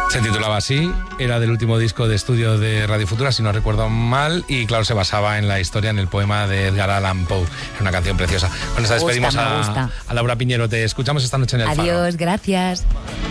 Se titulaba así, era del último disco de estudio de Radio Futura, si no recuerdo mal, y claro, se basaba en la historia, en el poema de Edgar Allan Poe. Es una canción preciosa. Con esta despedimos a Laura Piñero. Te escuchamos esta noche en El Faro. Adiós, gracias.